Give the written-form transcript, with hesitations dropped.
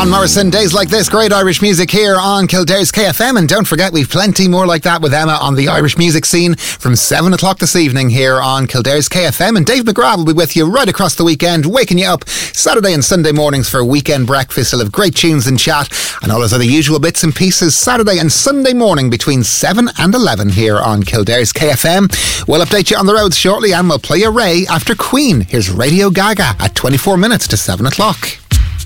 Van Morrison, Days Like This, great Irish music here on Kildare's KFM. And don't forget, we've plenty more like that with Emma on the Irish music scene from 7 o'clock this evening here on Kildare's KFM. And Dave McGrath will be with you right across the weekend, waking you up Saturday and Sunday mornings for a weekend breakfast. He'll have great tunes and chat and all those other usual bits and pieces Saturday and Sunday morning between 7 and 11 here on Kildare's KFM. We'll update you on the roads shortly and we'll play a Ray after Queen. Here's Radio Gaga at 24 minutes to 7 o'clock.